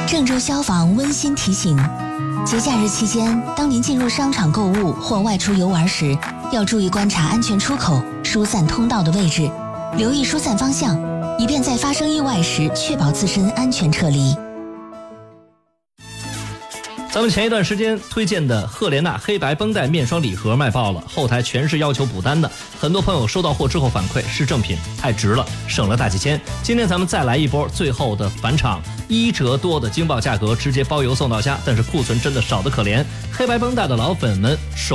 郑州消防温馨提醒：节假日期间，当您进入商场购物或外出游玩时，要注意观察安全出口、疏散通道的位置，留意疏散方向，以便在发生意外时确保自身安全撤离。 咱们前一段时间推荐的赫莲娜黑白绷带面霜礼盒卖爆了，后台全是要求补单的，很多朋友收到货之后反馈是正品，太值了，省了大几千。今天咱们再来一波最后的返场，1折多的惊爆价格，直接包邮送到家，但是库存真的少得可怜。黑白绷带的老粉们